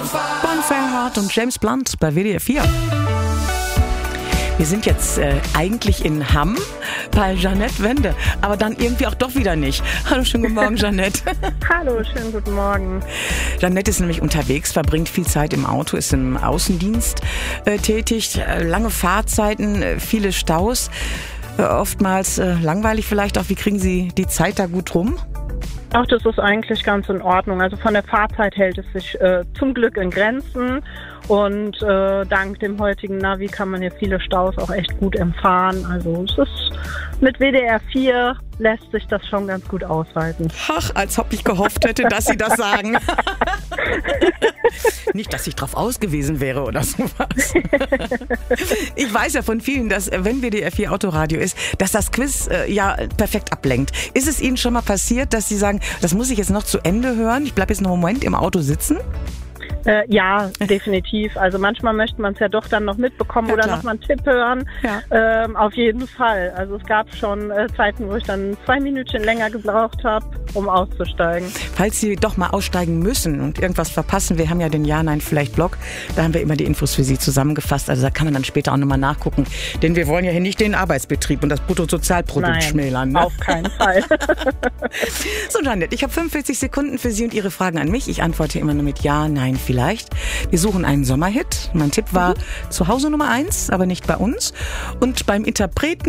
Bonfire und James Blunt bei WDR 4. Wir sind jetzt eigentlich in Hamm bei Jeanette Wende, aber dann irgendwie auch doch wieder nicht. Hallo, schönen guten Morgen, Jeanette. Hallo, schönen guten Morgen. Jeanette ist nämlich unterwegs, verbringt viel Zeit im Auto, ist im Außendienst tätig, lange Fahrzeiten, viele Staus, oftmals langweilig vielleicht auch. Wie kriegen Sie die Zeit da gut rum? Auch das ist eigentlich ganz in Ordnung. Also von der Fahrzeit hält es sich zum Glück in Grenzen. Und dank dem heutigen Navi kann man hier viele Staus auch echt gut umfahren. Also es ist mit WDR 4 lässt sich das schon ganz gut aushalten. Ach, als ob ich gehofft hätte, dass Sie das sagen. Nicht, dass ich drauf ausgewiesen wäre oder sowas. Ich weiß ja von vielen, dass wenn WDR 4 Autoradio ist, dass das Quiz ja perfekt ablenkt. Ist es Ihnen schon mal passiert, dass Sie sagen, das muss ich jetzt noch zu Ende hören? Ich bleibe jetzt noch einen Moment im Auto sitzen? Ja, definitiv. Also manchmal möchte man es ja doch dann noch mitbekommen oder noch mal einen Tipp hören. Ja. Auf jeden Fall. Also es gab schon Zeiten, wo ich dann 2 Minütchen länger gebraucht habe, um auszusteigen. Falls Sie doch mal aussteigen müssen und irgendwas verpassen, wir haben ja den Ja-Nein-Vielleicht-Blog, da haben wir immer die Infos für Sie zusammengefasst. Also da kann man dann später auch nochmal nachgucken. Denn wir wollen ja hier nicht den Arbeitsbetrieb und das Bruttosozialprodukt schmälern. Ne? Auf keinen Fall. So, Jeanette, ich habe 45 Sekunden für Sie und Ihre Fragen an mich. Ich antworte immer nur mit Ja, Nein, vielleicht. Wir suchen einen Sommerhit. Mein Tipp war zu Hause Nummer 1, aber nicht bei uns. Und beim Interpreten